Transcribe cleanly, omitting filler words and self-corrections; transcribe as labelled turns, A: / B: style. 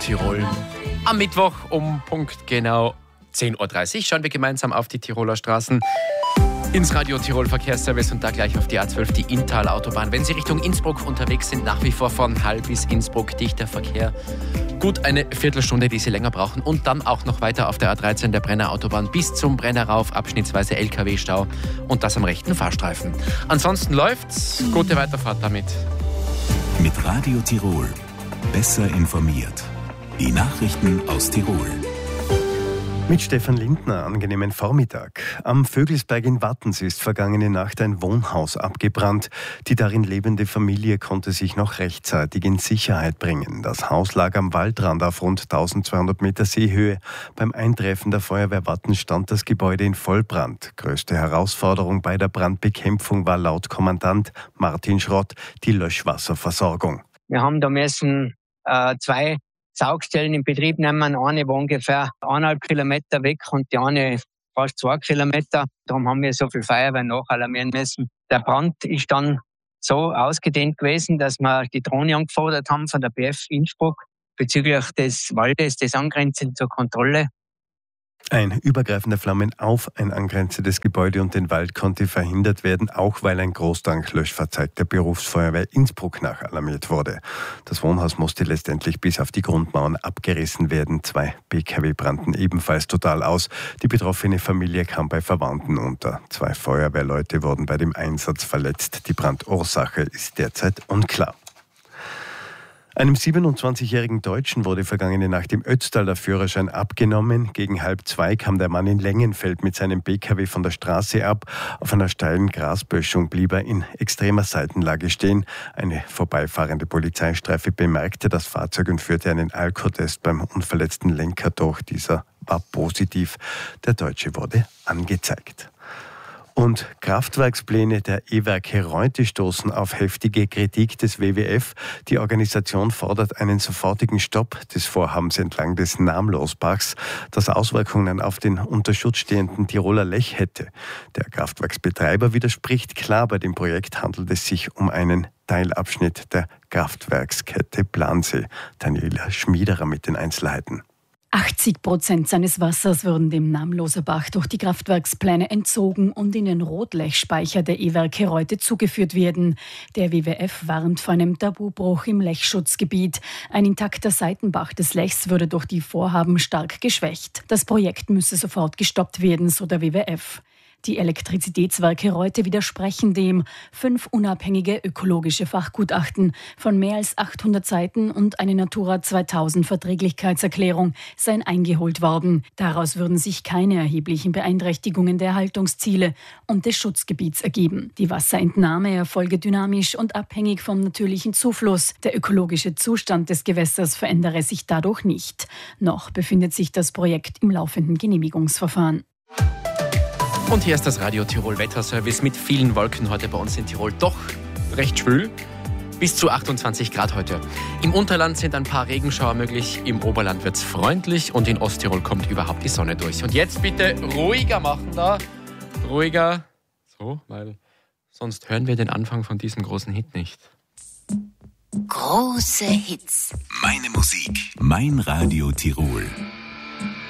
A: Tirol. Am Mittwoch um Punkt genau 10.30 Uhr schauen wir gemeinsam auf die Tiroler Straßen ins Radio Tirol Verkehrsservice und da gleich auf die A12, die Inntal-Autobahn. Wenn Sie Richtung Innsbruck unterwegs sind, nach wie vor von Hall bis Innsbruck dichter Verkehr. Gut eine Viertelstunde, die Sie länger brauchen. Und dann auch noch weiter auf der A13 der Brenner Autobahn bis zum Brenner rauf, abschnittsweise LKW-Stau und das am rechten Fahrstreifen. Ansonsten läuft's. Gute Weiterfahrt damit.
B: Mit Radio Tirol. Besser informiert. Die Nachrichten aus Tirol.
C: Mit Stefan Lindner, angenehmen Vormittag. Am Vögelsberg in Wattens ist vergangene Nacht ein Wohnhaus abgebrannt. Die darin lebende Familie konnte sich noch rechtzeitig in Sicherheit bringen. Das Haus lag am Waldrand auf rund 1200 Meter Seehöhe. Beim Eintreffen der Feuerwehr Wattens stand das Gebäude in Vollbrand. Größte Herausforderung bei der Brandbekämpfung war laut Kommandant Martin Schrott die Löschwasserversorgung.
D: Wir haben da müssen 2 Saugstellen in Betrieb nehmen. Eine war ungefähr 1,5 Kilometer weg und die eine fast 2 Kilometer. Darum haben wir so viel Feuerwehr nachalarmieren müssen. Der Brand ist dann so ausgedehnt gewesen, dass wir die Drohne angefordert haben von der BF Innsbruck bezüglich des Waldes, des angrenzend zur Kontrolle.
C: Ein übergreifender Flammen auf ein angrenzendes Gebäude und den Wald konnte verhindert werden, auch weil ein Großtanklöschfahrzeug der Berufsfeuerwehr Innsbruck nachalarmiert wurde. Das Wohnhaus musste letztendlich bis auf die Grundmauern abgerissen werden. 2 PKW brannten ebenfalls total aus. Die betroffene Familie kam bei Verwandten unter. 2 Feuerwehrleute wurden bei dem Einsatz verletzt. Die Brandursache ist derzeit unklar. Einem 27-jährigen Deutschen wurde vergangene Nacht im Ötztal der Führerschein abgenommen. Gegen 1:30 kam der Mann in Lengenfeld mit seinem PKW von der Straße ab. Auf einer steilen Grasböschung blieb er in extremer Seitenlage stehen. Eine vorbeifahrende Polizeistreife bemerkte das Fahrzeug und führte einen Alkotest beim unverletzten Lenker durch. Dieser war positiv. Der Deutsche wurde angezeigt. Und Kraftwerkspläne der E-Werke Reutte stoßen auf heftige Kritik des WWF. Die Organisation fordert einen sofortigen Stopp des Vorhabens entlang des Namlosbachs, das Auswirkungen auf den unter Schutz stehenden Tiroler Lech hätte. Der Kraftwerksbetreiber widerspricht klar, bei dem Projekt handelt es sich um einen Teilabschnitt der Kraftwerkskette Plansee. Daniela Schmiederer mit den Einzelheiten.
E: 80% seines Wassers würden dem Namloser-Bach durch die Kraftwerkspläne entzogen und in den Rotlechspeicher der E-Werke Reutte zugeführt werden. Der WWF warnt vor einem Tabubruch im Lechschutzgebiet. Ein intakter Seitenbach des Lechs würde durch die Vorhaben stark geschwächt. Das Projekt müsse sofort gestoppt werden, so der WWF. Die Elektrizitätswerke Reutte widersprechen dem. 5 unabhängige ökologische Fachgutachten von mehr als 800 Seiten und eine Natura 2000 Verträglichkeitserklärung seien eingeholt worden. Daraus würden sich keine erheblichen Beeinträchtigungen der Erhaltungsziele und des Schutzgebiets ergeben. Die Wasserentnahme erfolge dynamisch und abhängig vom natürlichen Zufluss. Der ökologische Zustand des Gewässers verändere sich dadurch nicht. Noch befindet sich das Projekt im laufenden Genehmigungsverfahren.
A: Und hier ist das Radio Tirol Wetterservice mit vielen Wolken heute bei uns in Tirol. Doch recht schwül, bis zu 28 Grad heute. Im Unterland sind ein paar Regenschauer möglich, im Oberland wird es freundlich und in Osttirol kommt überhaupt die Sonne durch. Und jetzt bitte ruhiger machen da, ruhiger, so, weil sonst hören wir den Anfang von diesem großen Hit nicht.
B: Große Hits. Meine Musik. Mein Radio Tirol.